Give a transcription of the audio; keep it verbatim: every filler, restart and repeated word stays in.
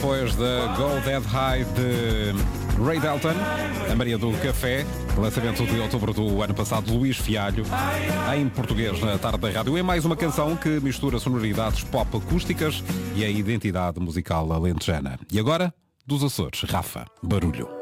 depois da Go Dead High de Ray Dalton, a Maria do Café, lançamento de outubro do ano passado, Luís Fialho, em português na tarde da rádio. É mais uma canção que mistura sonoridades pop acústicas e a identidade musical alentejana. E agora, dos Açores, Rafa, Barulho.